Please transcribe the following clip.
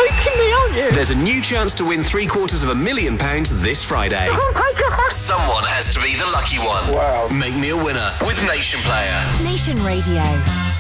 joking me, aren't you? There's a new chance to win £750,000 this Friday. Oh my God. Someone has to be the lucky one. Wow. Make me a winner with Nation Player. Nation Radio.